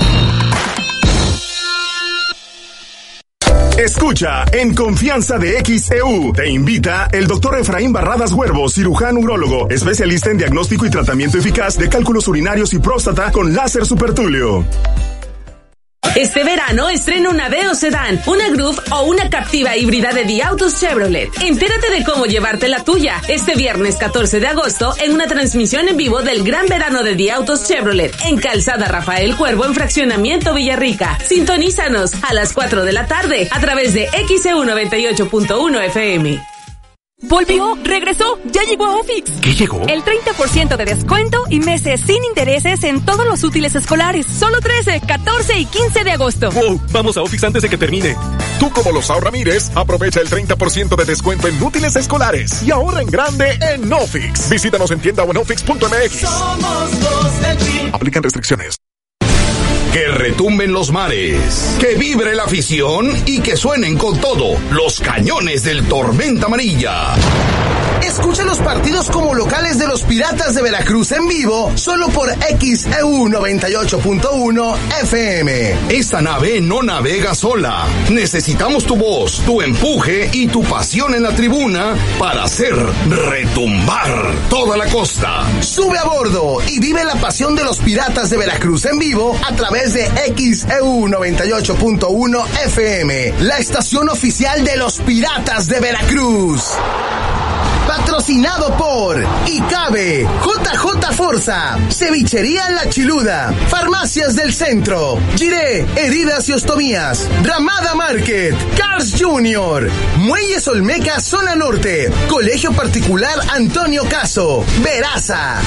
Escucha En Confianza de X E U. Te invita el doctor Efraín Barradas Huervo, cirujano urólogo, especialista en diagnóstico y tratamiento eficaz de cálculos urinarios y próstata con láser supertulio. Este verano estrena una Aveo Sedán, una Groove o una Captiva híbrida de Diautos Chevrolet. Entérate de cómo llevarte la tuya este viernes catorce de agosto en una transmisión en vivo del Gran Verano de Diautos Chevrolet en Calzada Rafael Cuervo en Fraccionamiento Villarrica. Sintonízanos a las cuatro de la tarde a través de X E U noventa y ocho punto uno F M. Volvió, regresó, ya llegó a Ofix. ¿Qué llegó? El treinta por ciento de descuento y meses sin intereses en todos los útiles escolares. Solo trece, catorce y quince de agosto. Wow, vamos a Ofix antes de que termine. Tú como los Ramírez, aprovecha el treinta por ciento de descuento en útiles escolares y ahorra en grande en Ofix. Visítanos en tienda o en ofix punto M X. Somos los del Tri. Aplican restricciones. Que retumben los mares, que vibre la afición y que suenen con todo los cañones del Tormenta Amarilla. Escucha los partidos como locales de los Piratas de Veracruz en vivo, solo por X E U noventa y ocho punto uno F M. Esta nave no navega sola. Necesitamos tu voz, tu empuje y tu pasión en la tribuna para hacer retumbar toda la costa. Sube a bordo y vive la pasión de los Piratas de Veracruz en vivo a través de X E U noventa y ocho punto uno F M, la estación oficial de los Piratas de Veracruz. Patrocinado por Icabe, J J Forza, Cevichería La Chiluda, Farmacias del Centro, Giré, Heridas y Ostomías, Ramada Market, Cars Junior, Muelles Olmeca Zona Norte, Colegio Particular Antonio Caso, Veraza.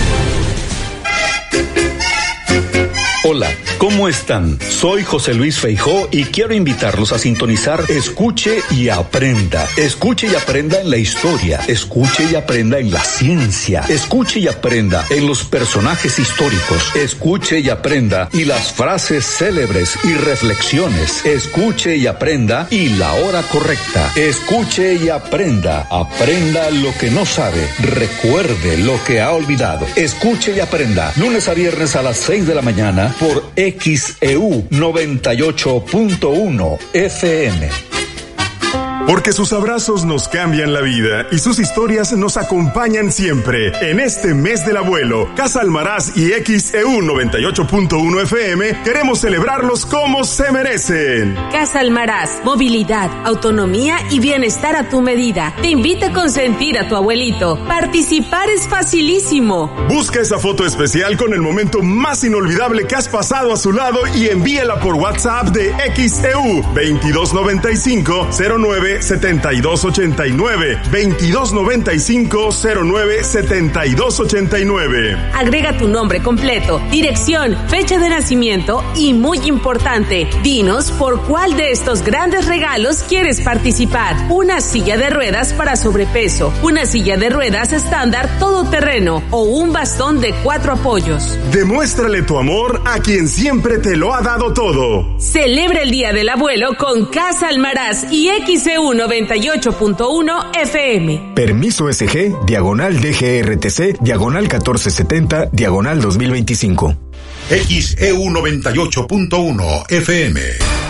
Hola, ¿cómo están? Soy José Luis Feijó y quiero invitarlos a sintonizar Escuche y Aprenda. Escuche y aprenda en la historia, escuche y aprenda en la ciencia, escuche y aprenda en los personajes históricos, escuche y aprenda y las frases célebres y reflexiones, escuche y aprenda y la hora correcta, escuche y aprenda, aprenda lo que no sabe, recuerde lo que ha olvidado, escuche y aprenda, lunes a viernes a las seis de la mañana por X E U noventa y ocho punto uno F M. Porque sus abrazos nos cambian la vida y sus historias nos acompañan siempre. En este mes del abuelo, Casa Almaraz y X E U noventa y ocho punto uno F M queremos celebrarlos como se merecen. Casa Almaraz, movilidad, autonomía y bienestar a tu medida. Te invita a consentir a tu abuelito. Participar es facilísimo. Busca esa foto especial con el momento más inolvidable que has pasado a su lado y envíala por WhatsApp de X E U veintidós noventa y cinco cero nueve setenta y dos ochenta y nueve, veintidós noventa y cinco cero nueve setenta y dos ochenta y nueve. Agrega tu nombre completo, dirección, fecha de nacimiento y, muy importante, dinos por cuál de estos grandes regalos quieres participar. Una silla de ruedas para sobrepeso, una silla de ruedas estándar todoterreno o un bastón de cuatro apoyos. Demuéstrale tu amor a quien siempre te lo ha dado todo. Celebra el Día del Abuelo con Casa Almaraz y X E U noventa y ocho punto uno F M. Permiso S G, diagonal D G R T C, diagonal catorce setenta, diagonal dos mil veinticinco. X E U noventa y ocho punto uno F M.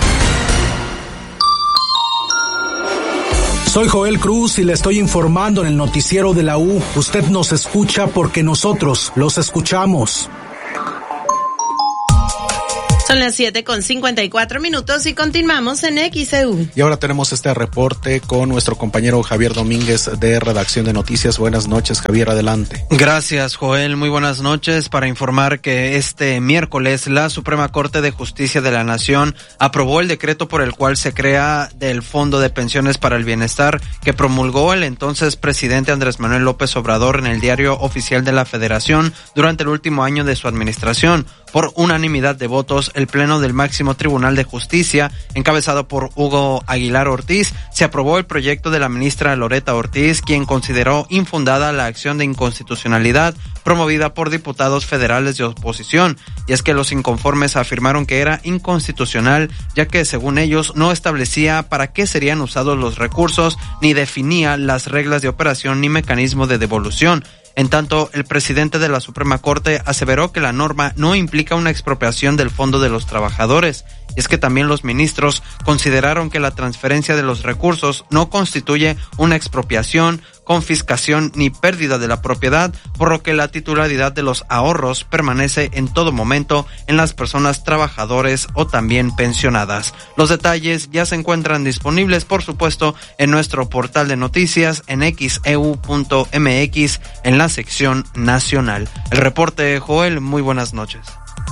Soy Joel Cruz y le estoy informando en el noticiero de la U. Usted nos escucha porque nosotros los escuchamos. Son las siete con cincuenta y cuatro minutos y continuamos en X E U. Y ahora tenemos este reporte con nuestro compañero Javier Domínguez de Redacción de Noticias. Buenas noches, Javier, adelante. Gracias, Joel. Muy buenas noches. Para informar que este miércoles la Suprema Corte de Justicia de la Nación aprobó el decreto por el cual se crea del Fondo de Pensiones para el Bienestar que promulgó el entonces presidente Andrés Manuel López Obrador en el Diario Oficial de la Federación durante el último año de su administración. Por unanimidad de votos, el Pleno del Máximo Tribunal de Justicia, encabezado por Hugo Aguilar Ortiz, se aprobó el proyecto de la ministra Loreta Ortiz, quien consideró infundada la acción de inconstitucionalidad promovida por diputados federales de oposición, y es que los inconformes afirmaron que era inconstitucional, ya que según ellos no establecía para qué serían usados los recursos, ni definía las reglas de operación ni mecanismo de devolución. En tanto, el presidente de la Suprema Corte aseveró que la norma no implica una expropiación del Fondo de los Trabajadores, y es que también los ministros consideraron que la transferencia de los recursos no constituye una expropiación, confiscación ni pérdida de la propiedad, por lo que la titularidad de los ahorros permanece en todo momento en las personas trabajadores o también pensionadas. Los detalles ya se encuentran disponibles, por supuesto, en nuestro portal de noticias en x e u punto m x en la sección nacional. El reporte, Joel, muy buenas noches.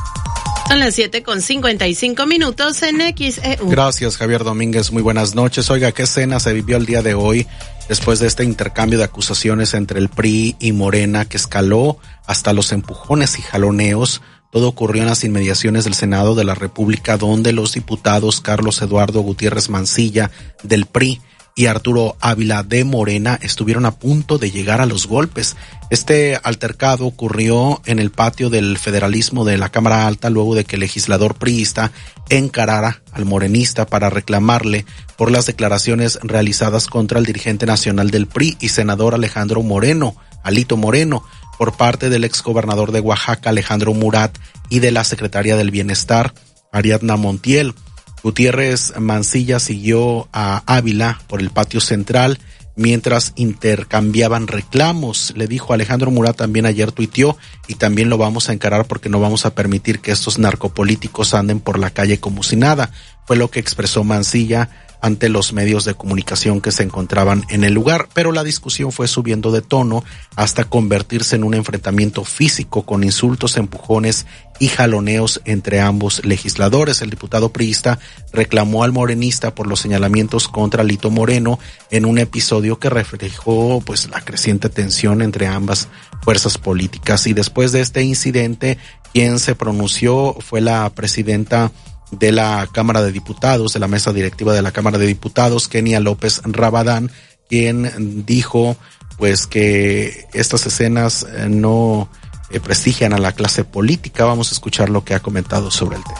Son las siete con cincuenta y cinco minutos en X E U. Gracias, Javier Domínguez. Muy buenas noches. Oiga, ¿qué escena se vivió el día de hoy después de este intercambio de acusaciones entre el P R I y Morena que escaló hasta los empujones y jaloneos? Todo ocurrió en las inmediaciones del Senado de la República, donde los diputados Carlos Eduardo Gutiérrez Mancilla del P R I y Arturo Ávila de Morena estuvieron a punto de llegar a los golpes. Este altercado ocurrió en el patio del federalismo de la Cámara Alta luego de que el legislador priista encarara al morenista para reclamarle por las declaraciones realizadas contra el dirigente nacional del P R I y senador Alejandro Moreno, Alito Moreno, por parte del exgobernador de Oaxaca, Alejandro Murat, y de la secretaria del Bienestar, Ariadna Montiel. Gutiérrez Mancilla siguió a Ávila por el patio central mientras intercambiaban reclamos. Le dijo Alejandro Murat, también ayer tuiteó, y también lo vamos a encarar porque no vamos a permitir que estos narcopolíticos anden por la calle como si nada. Fue lo que expresó Mancilla ante los medios de comunicación que se encontraban en el lugar, pero la discusión fue subiendo de tono hasta convertirse en un enfrentamiento físico con insultos, empujones y jaloneos entre ambos legisladores. El diputado priista reclamó al morenista por los señalamientos contra Alito Moreno en un episodio que reflejó pues la creciente tensión entre ambas fuerzas políticas. Y después de este incidente, quien se pronunció fue la presidenta de la Cámara de Diputados, de la mesa directiva de la Cámara de Diputados, Kenia López Rabadán, quien dijo pues que estas escenas no eh, prestigian a la clase política. Vamos a escuchar lo que ha comentado sobre el tema.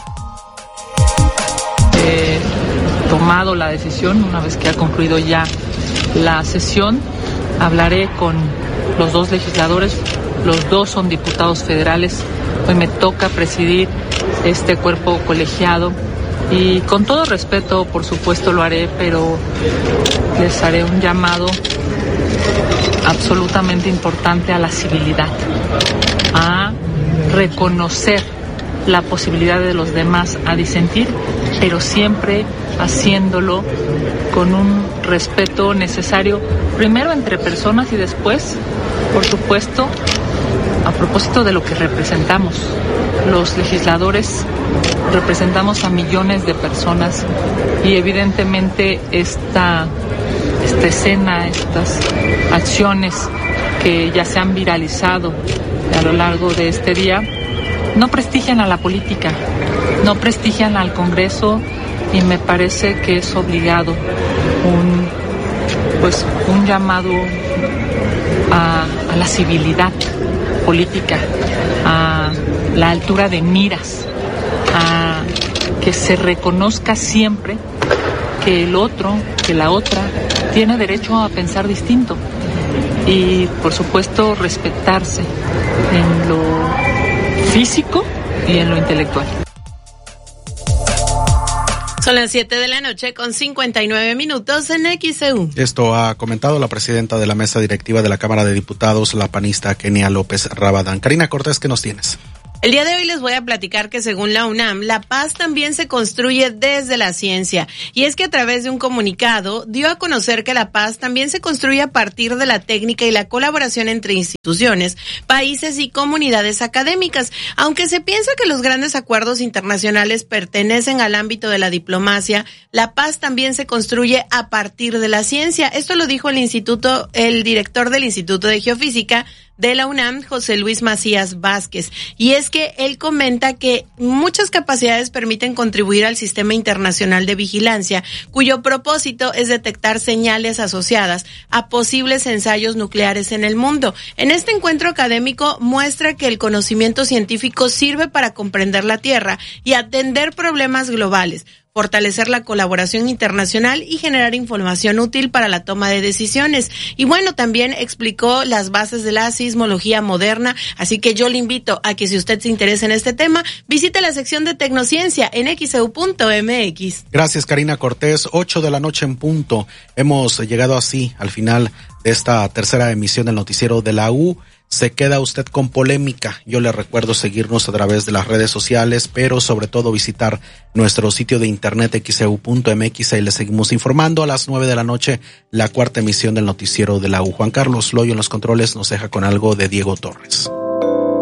He tomado la decisión, una vez que ha concluido ya la sesión, hablaré con los dos legisladores, los dos son diputados federales. Hoy me toca presidir este cuerpo colegiado Y con todo respeto, por supuesto lo haré, pero les haré un llamado absolutamente importante a la civilidad, a reconocer la posibilidad de los demás a disentir, pero siempre haciéndolo con un respeto necesario, primero entre personas y después, por supuesto, a propósito de lo que representamos. Los legisladores representamos a millones de personas y evidentemente esta, esta escena, estas acciones que ya se han viralizado a lo largo de este día, no prestigian a la política, no prestigian al Congreso y me parece que es obligado un, pues, un llamado a, a la civilidad política, a la altura de miras, a que se reconozca siempre que el otro, que la otra, tiene derecho a pensar distinto y, por supuesto, respetarse en lo físico y en lo intelectual. Son las siete de la noche con cincuenta y nueve minutos en X E U. Esto ha comentado la presidenta de la mesa directiva de la Cámara de Diputados, la panista Kenia López Rabadán. Karina Cortés, ¿qué nos tienes? El día de hoy les voy a platicar que según la UNAM, la paz también se construye desde la ciencia. Y es que a través de un comunicado dio a conocer que la paz también se construye a partir de la técnica y la colaboración entre instituciones, países y comunidades académicas. Aunque se piensa que los grandes acuerdos internacionales pertenecen al ámbito de la diplomacia, la paz también se construye a partir de la ciencia. Esto lo dijo el instituto, el director del Instituto de Geofísica de la UNAM, José Luis Macías Vázquez. Y es que él comenta que muchas capacidades permiten contribuir al sistema internacional de vigilancia, cuyo propósito es detectar señales asociadas a posibles ensayos nucleares en el mundo. En este encuentro académico muestra que el conocimiento científico sirve para comprender la Tierra y atender problemas globales, fortalecer la colaboración internacional y generar información útil para la toma de decisiones. Y bueno, también explicó las bases de la sismología moderna, así que yo le invito a que si usted se interesa en este tema, visite la sección de Tecnociencia en x e u punto m x. Gracias, Karina Cortés. Ocho de la noche en punto. Hemos llegado así al final de esta tercera emisión del noticiero de la U. Se queda usted con polémica. Yo le recuerdo seguirnos a través de las redes sociales, pero sobre todo visitar nuestro sitio de internet x e u punto m x. Ahí le seguimos informando. A las nueve de la noche, la cuarta emisión del noticiero de la U. Juan Carlos Loyo en los controles nos deja con algo de Diego Torres.